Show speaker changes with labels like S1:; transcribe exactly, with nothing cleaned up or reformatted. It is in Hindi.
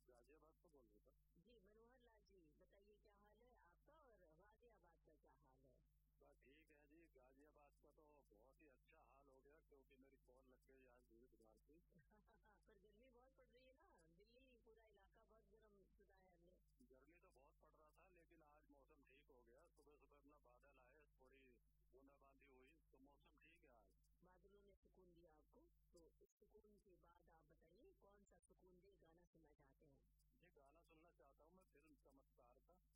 S1: गाजियाबाद से बोल रहे थे।
S2: जी मनोहर लाल जी, बताइए क्या हाल है आपका और गाजियाबाद का क्या हाल है?
S1: बस ठीक है जी। गाजियाबाद का तो बहुत ही अच्छा हाल हो गया क्योंकि मेरी कॉल लग गई आज धीरे बुधवार की।
S2: पर गर्मी बहुत पड़ रही है ना, दिल्ली पूरा इलाका बहुत गर्म चुका है हमने।
S1: गर्मी तो बहुत पड़ रहा था लेकिन आज मौसम ठीक हो गया। सुबह सुबह अपना बादल आए, थोड़ी बूंदाबांदी हुई तो मौसम ठीक है आज।
S2: बादलों ने सुकून दिया आपको, तो इस सुकून के बाद आप बताइए कौन सा सुकून दे गाना सुनना चाहते हैं?
S1: ये गाना सुनना चाहता हूँ मैं फिल्म चमत्कार का।